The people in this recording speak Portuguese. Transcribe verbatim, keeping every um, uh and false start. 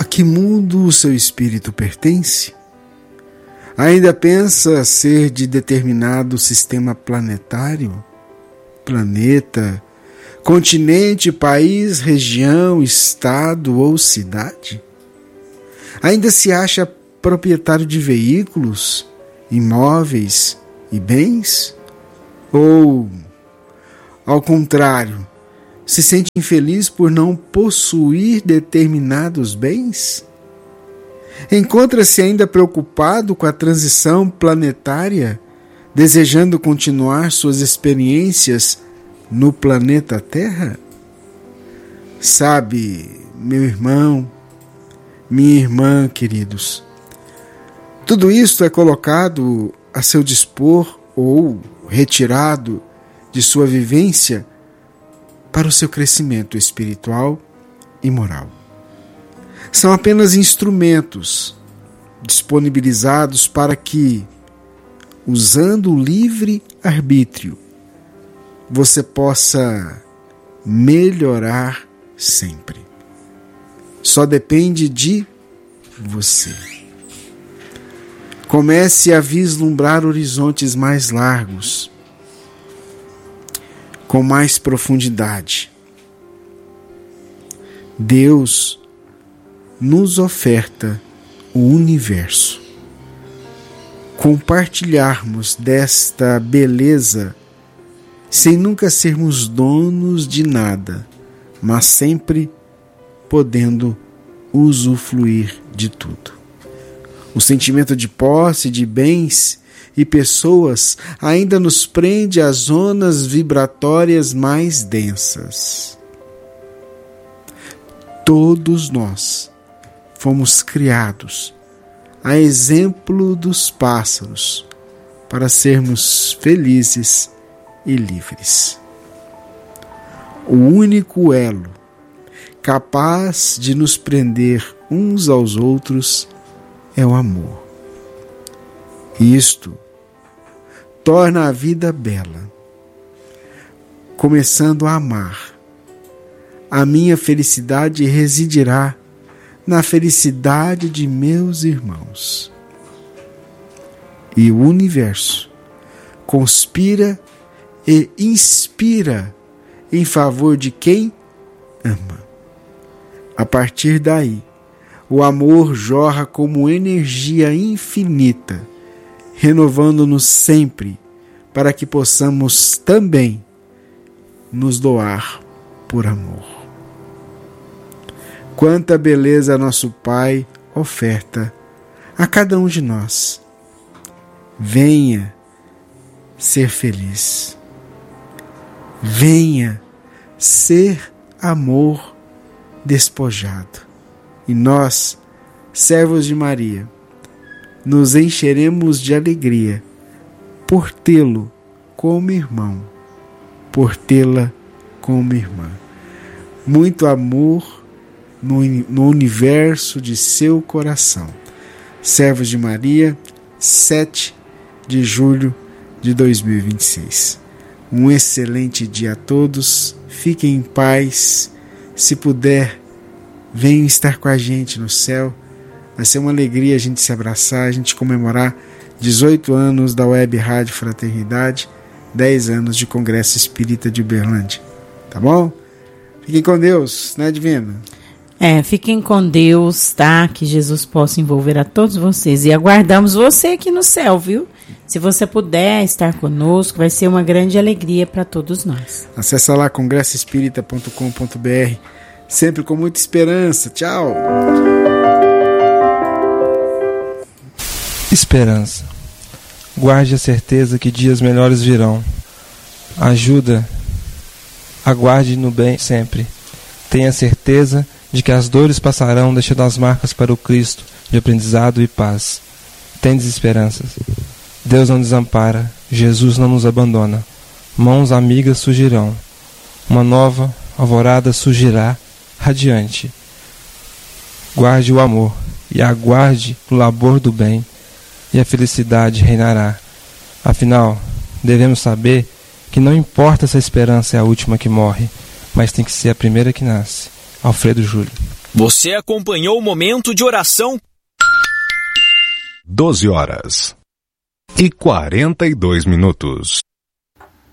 que mundo o seu espírito pertence? Ainda pensa ser de determinado sistema planetário? Planeta, continente, país, região, estado ou cidade? Ainda se acha proprietário de veículos, imóveis e bens? Ou, ao contrário, se sente infeliz por não possuir determinados bens? Encontra-se ainda preocupado com a transição planetária, desejando continuar suas experiências no planeta Terra? Sabe, meu irmão, minha irmã, queridos, tudo isto é colocado a seu dispor ou retirado de sua vivência para o seu crescimento espiritual e moral. São apenas instrumentos disponibilizados para que, usando o livre arbítrio, você possa melhorar sempre. Só depende de você. Comece a vislumbrar horizontes mais largos, com mais profundidade. Deus nos oferta o universo. Compartilharmos desta beleza sem nunca sermos donos de nada, mas sempre podendo usufruir de tudo. O sentimento de posse de bens e pessoas ainda nos prende às zonas vibratórias mais densas. Todos nós fomos criados, a exemplo dos pássaros, para sermos felizes e livres. O único elo capaz de nos prender uns aos outros é o amor. Isto torna a vida bela. Começando a amar, a minha felicidade residirá na felicidade de meus irmãos. E o universo conspira e inspira em favor de quem ama. A partir daí, o amor jorra como energia infinita, renovando-nos sempre, para que possamos também nos doar por amor. Quanta beleza nosso Pai oferta a cada um de nós. Venha ser feliz. Venha ser amor despojado. E nós, servos de Maria, nos encheremos de alegria por tê-lo como irmão, por tê-la como irmã. Muito amor no, no universo de seu coração. Servos de Maria, sete de julho de dois mil e vinte e seis. Um excelente dia a todos. Fiquem em paz. Se puder, venham estar com a gente no céu. Vai ser uma alegria a gente se abraçar, a gente comemorar dezoito anos da Web Rádio Fraternidade, dez anos de Congresso Espírita de Uberlândia. Tá bom? Fiquem com Deus, né, Divina? É, fiquem com Deus, tá? Que Jesus possa envolver a todos vocês. E aguardamos você aqui no céu, viu? Se você puder estar conosco, vai ser uma grande alegria para todos nós. Acesse lá congresso espírita ponto com ponto b r, sempre com muita esperança. Tchau! Esperança. Guarde a certeza que dias melhores virão. Ajuda. Aguarde no bem sempre. Tenha certeza de que as dores passarão, deixando as marcas para o Cristo de aprendizado e paz. Tendes esperanças. Deus não desampara, Jesus não nos abandona. Mãos amigas surgirão. Uma nova alvorada surgirá radiante. Guarde o amor e aguarde o labor do bem, e a felicidade reinará. Afinal, devemos saber que não importa se a esperança é a última que morre, mas tem que ser a primeira que nasce. Alfredo Júlio. Você acompanhou o momento de oração? doze horas e quarenta e dois minutos.